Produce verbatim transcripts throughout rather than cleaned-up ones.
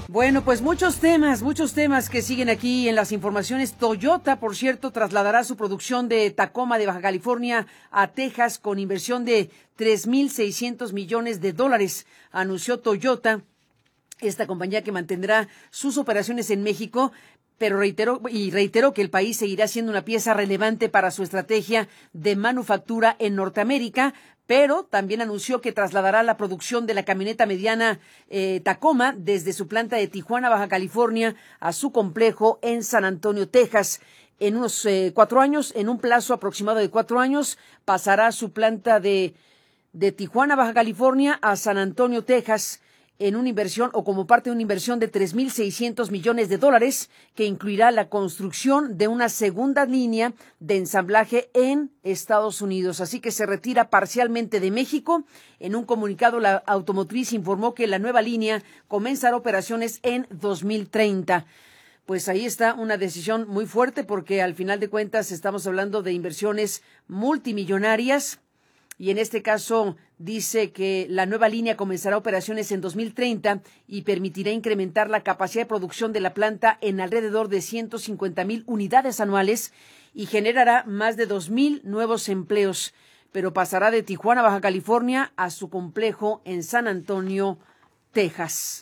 Bueno, pues muchos temas, muchos temas que siguen aquí en las informaciones. Toyota, por cierto, trasladará su producción de Tacoma de Baja California a Texas con inversión de tres mil seiscientos millones de dólares, anunció Toyota, esta compañía que mantendrá sus operaciones en México, pero reiteró y reiteró que el país seguirá siendo una pieza relevante para su estrategia de manufactura en Norteamérica, pero también anunció que trasladará la producción de la camioneta mediana eh, Tacoma desde su planta de Tijuana, Baja California, a su complejo en San Antonio, Texas. En unos eh, cuatro años, en un plazo aproximado de cuatro años, pasará su planta de, de Tijuana, Baja California, a San Antonio, Texas, en una inversión o como parte de una inversión de tres mil seiscientos millones de dólares que incluirá la construcción de una segunda línea de ensamblaje en Estados Unidos. Así que se retira parcialmente de México. En un comunicado, la automotriz informó que la nueva línea comenzará operaciones en dos mil treinta. Pues ahí está una decisión muy fuerte porque al final de cuentas estamos hablando de inversiones multimillonarias. Y en este caso dice que la nueva línea comenzará operaciones en dos mil treinta y permitirá incrementar la capacidad de producción de la planta en alrededor de ciento cincuenta mil unidades anuales y generará más de dos mil nuevos empleos, pero pasará de Tijuana, Baja California, a su complejo en San Antonio, Texas.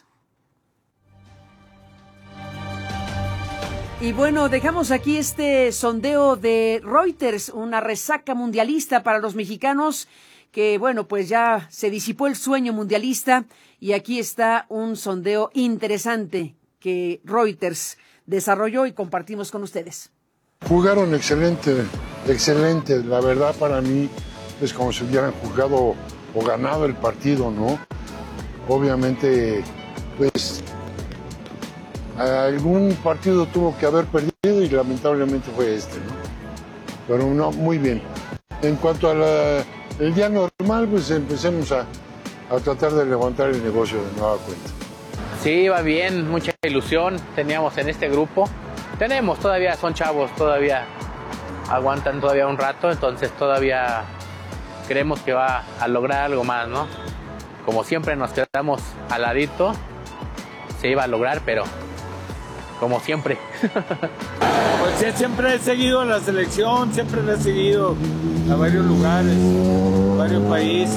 Y bueno, dejamos aquí este sondeo de Reuters, una resaca mundialista para los mexicanos, que bueno, pues ya se disipó el sueño mundialista y aquí está un sondeo interesante que Reuters desarrolló y compartimos con ustedes. Jugaron excelente, excelente, la verdad para mí es como si hubieran jugado o ganado el partido, ¿no? Obviamente, pues algún partido tuvo que haber perdido y lamentablemente fue este, ¿no? Pero no, muy bien. En cuanto al día normal, pues empecemos a, a tratar de levantar el negocio de nueva cuenta. Sí, va bien, mucha ilusión teníamos en este grupo. Tenemos todavía, son chavos, todavía aguantan todavía un rato, entonces todavía creemos que va a lograr algo más, ¿no? Como siempre nos quedamos al ladito, se iba a lograr, pero como siempre. Pues siempre he seguido a la selección, siempre la he seguido a varios lugares, varios países.